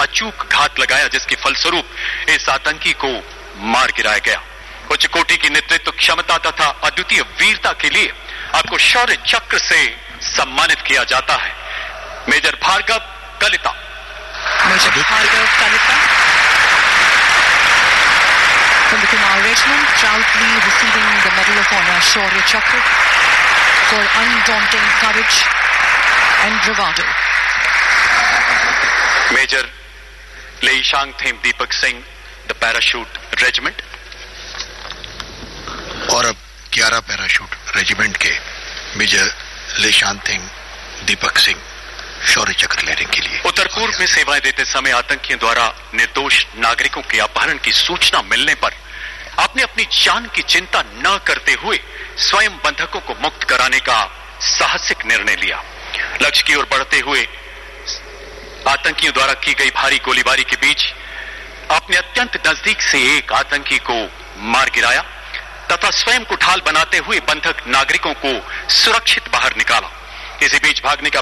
अचूक घात लगाया, जिसके फलस्वरूप इस आतंकी को मार गिराया गया। उच्च कोटि की नेतृत्व क्षमता तथा अद्वितीय वीरता के लिए आपको शौर्य चक्र से सम्मानित किया जाता है। Major Bhargava Kalita. Major Bhargav Kalita from the Kumar Regiment, proudly receiving the Medal of Honor Shaurya Chakra for undaunting courage and bravado. Major Leishang Them Deepak Singh, the Parachute Regiment. और अब 11 पैराशूट रेजिमेंट के major लेशान thing Deepak Singh शौर्य चक्र लेने के लिए। उत्तर पूर्व में सेवाएं देते समय आतंकियों द्वारा निर्दोष नागरिकों के अपहरण की सूचना मिलने पर आपने अपनी जान की चिंता न करते हुए स्वयं बंधकों को मुक्त कराने का साहसिक निर्णय लिया। लक्ष्य की ओर बढ़ते हुए आतंकियों द्वारा की गई भारी गोलीबारी के बीच आपने अत्यंत नजदीक से एक आतंकी को मार गिराया तथा स्वयं को ढाल बनाते हुए बंधक नागरिकों को सुरक्षित बाहर निकाला। इसी बीच भागने का